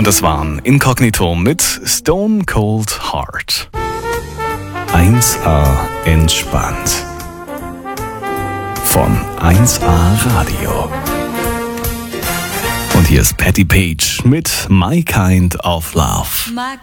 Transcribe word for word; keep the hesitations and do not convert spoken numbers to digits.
Das waren Inkognito mit Stone Cold Heart. eins A entspannt. Von eins A Radio. Und hier ist Patti Page mit My Kind of Love.